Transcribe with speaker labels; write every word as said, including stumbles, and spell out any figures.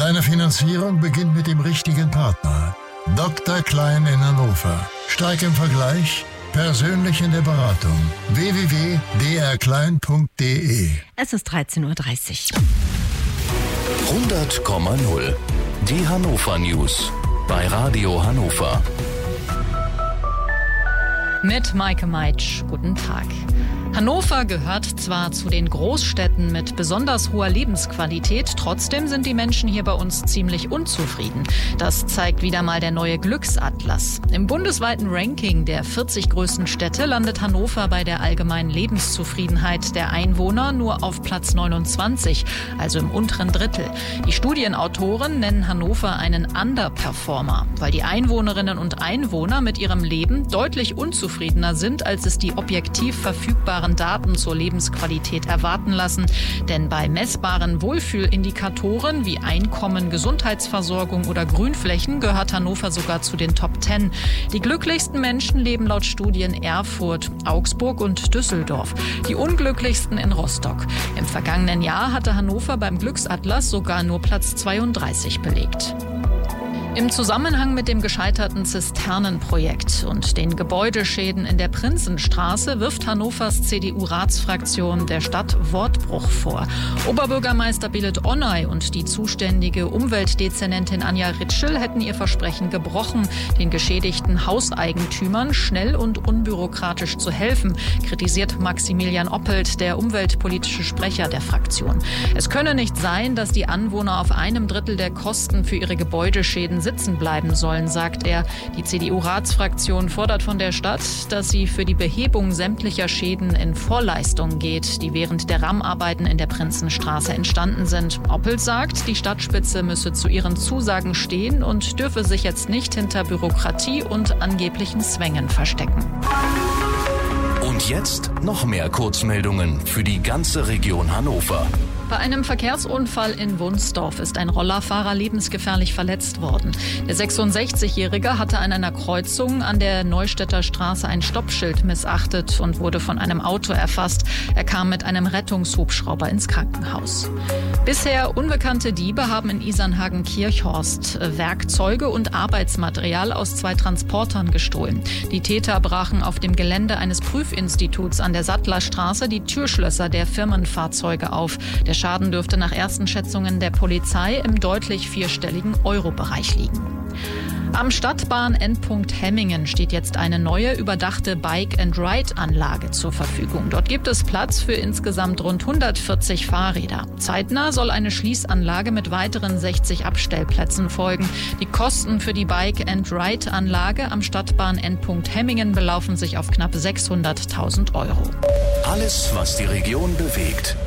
Speaker 1: Deine Finanzierung beginnt mit dem richtigen Partner. Doktor Klein in Hannover. Stark im Vergleich, persönlich in der Beratung. w w w punkt d r klein punkt d e.
Speaker 2: Es ist dreizehn Uhr dreißig.
Speaker 3: hundert Komma null. Die Hannover News bei Radio Hannover.
Speaker 4: Mit Maike Meitsch. Guten Tag. Hannover gehört zwar zu den Großstädten mit besonders hoher Lebensqualität, trotzdem sind die Menschen hier bei uns ziemlich unzufrieden. Das zeigt wieder mal der neue Glücksatlas. Im bundesweiten Ranking der vierzig größten Städte landet Hannover bei der allgemeinen Lebenszufriedenheit der Einwohner nur auf Platz neunundzwanzig, also im unteren Drittel. Die Studienautoren nennen Hannover einen Underperformer, weil die Einwohnerinnen und Einwohner mit ihrem Leben deutlich unzufriedener sind, als es die objektiv verfügbaren Daten zur Lebensqualität erwarten lassen. Denn bei messbaren Wohlfühlindikatoren wie Einkommen, Gesundheitsversorgung oder Grünflächen gehört Hannover sogar zu den Top Ten. Die glücklichsten Menschen leben laut Studien Erfurt, Augsburg und Düsseldorf. Die unglücklichsten in Rostock. Im vergangenen Jahr hatte Hannover beim Glücksatlas sogar nur Platz zweiunddreißig belegt. Im Zusammenhang mit dem gescheiterten Zisternenprojekt und den Gebäudeschäden in der Prinzenstraße wirft Hannovers C D U-Ratsfraktion der Stadt Wortbruch vor. Oberbürgermeister Belit Onay und die zuständige Umweltdezernentin Anja Ritschl hätten ihr Versprechen gebrochen, den geschädigten Hauseigentümern schnell und unbürokratisch zu helfen, kritisiert Maximilian Oppelt, der umweltpolitische Sprecher der Fraktion. Es könne nicht sein, dass die Anwohner auf einem Drittel der Kosten für ihre Gebäudeschäden sitzen bleiben sollen, sagt er. Die C D U-Ratsfraktion fordert von der Stadt, dass sie für die Behebung sämtlicher Schäden in Vorleistung geht, die während der Rahmenarbeiten in der Prinzenstraße entstanden sind. Oppelt sagt, die Stadtspitze müsse zu ihren Zusagen stehen und dürfe sich jetzt nicht hinter Bürokratie und angeblichen Zwängen verstecken.
Speaker 3: Und jetzt noch mehr Kurzmeldungen für die ganze Region Hannover.
Speaker 4: Bei einem Verkehrsunfall in Wunsdorf ist ein Rollerfahrer lebensgefährlich verletzt worden. Der sechsundsechzigjährige hatte an einer Kreuzung an der Neustädter Straße ein Stoppschild missachtet und wurde von einem Auto erfasst. Er kam mit einem Rettungshubschrauber ins Krankenhaus. Bisher unbekannte Diebe haben in Isernhagen-Kirchhorst Werkzeuge und Arbeitsmaterial aus zwei Transportern gestohlen. Die Täter brachen auf dem Gelände eines Prüfinstituts an der Sattlerstraße die Türschlösser der Firmenfahrzeuge auf. Der Schaden dürfte nach ersten Schätzungen der Polizei im deutlich vierstelligen Euro-Bereich liegen. Am Stadtbahn-Endpunkt Hemmingen steht jetzt eine neue überdachte Bike-and-Ride-Anlage zur Verfügung. Dort gibt es Platz für insgesamt rund hundertvierzig Fahrräder. Zeitnah soll eine Schließanlage mit weiteren sechzig Abstellplätzen folgen. Die Kosten für die Bike-and-Ride-Anlage am Stadtbahn-Endpunkt Hemmingen belaufen sich auf knapp sechshunderttausend Euro.
Speaker 3: Alles, was die Region bewegt.